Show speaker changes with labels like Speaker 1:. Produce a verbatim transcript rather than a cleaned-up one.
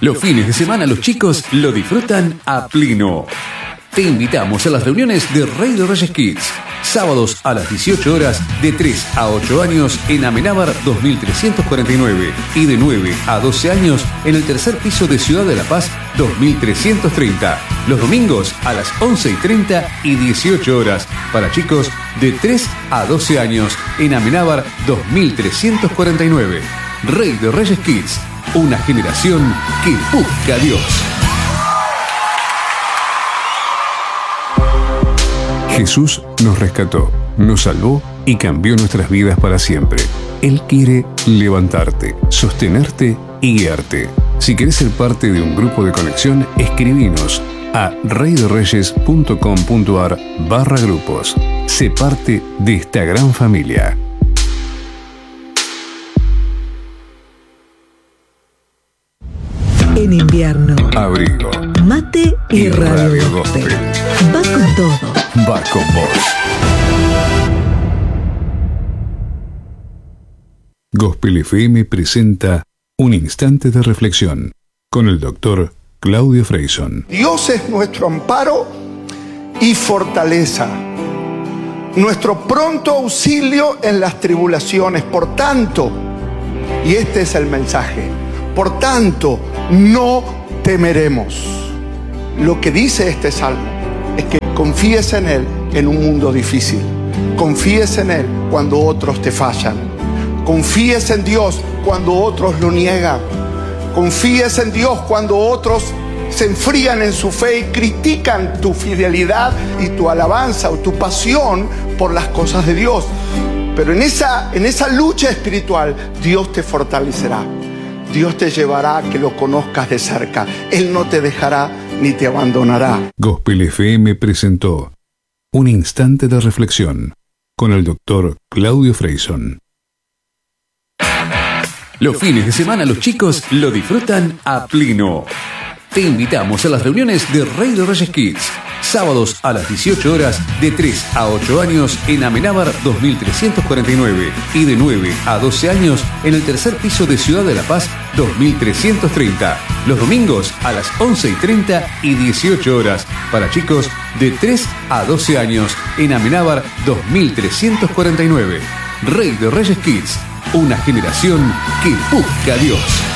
Speaker 1: Los fines de semana los chicos lo disfrutan a pleno. Te invitamos a las reuniones de Rey de Reyes Kids. Sábados a las dieciocho horas, de tres a ocho años en Amenábar dos mil trescientos cuarenta y nueve y de nueve a doce años en el tercer piso de Ciudad de la Paz dos mil trescientos treinta. Los domingos a las once y treinta y dieciocho horas para chicos de tres a doce años en Amenábar dos mil trescientos cuarenta y nueve. Rey de Reyes Kids, una generación que busca a Dios. Jesús nos rescató, nos salvó y cambió nuestras vidas para siempre. Él quiere levantarte, sostenerte y guiarte. Si querés ser parte de un grupo de conexión, escribinos a reydereyes.com.ar barra grupos. Sé parte de esta gran familia.
Speaker 2: En invierno,
Speaker 1: abrigo,
Speaker 2: mate y, y radio, radio gospel. gospel. Va con todo.
Speaker 1: Va con vos. Gospel F M presenta Un Instante de Reflexión con el doctor Claudio Freyson.
Speaker 3: Dios es nuestro amparo y fortaleza, nuestro pronto auxilio en las tribulaciones. Por tanto, y este es el mensaje, por tanto, no temeremos. Lo que dice este salmo es que confíes en Él en un mundo difícil. Confíes en Él cuando otros te fallan. Confíes en Dios cuando otros lo niegan. Confíes en Dios cuando otros se enfrían en su fe y critican tu fidelidad y tu alabanza o tu pasión por las cosas de Dios. Pero en esa, en esa lucha espiritual, Dios te fortalecerá. Dios te llevará a que lo conozcas de cerca. Él no te dejará ni te abandonará.
Speaker 1: Gospel F M presentó Un Instante de Reflexión con el doctor Claudio Freyson. Los fines de semana los chicos lo disfrutan a pleno. Te invitamos a las reuniones de Rey de Reyes Kids. Sábados a las dieciocho horas, de tres a ocho años en Amenábar dos mil trescientos cuarenta y nueve y de nueve a doce años en el tercer piso de Ciudad de la Paz dos mil trescientos treinta. Los domingos a las once y treinta y dieciocho horas para chicos de tres a doce años en Amenábar dos mil trescientos cuarenta y nueve. Rey de Reyes Kids, una generación que busca a Dios.